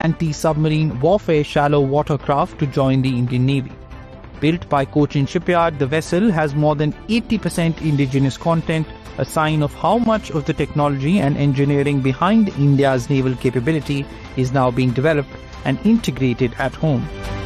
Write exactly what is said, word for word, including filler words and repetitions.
anti-submarine warfare shallow watercraft to join the Indian Navy. Built by Cochin Shipyard, the vessel has more than eighty percent indigenous content, a sign of how much of the technology and engineering behind India's naval capability is now being developed and integrated at home.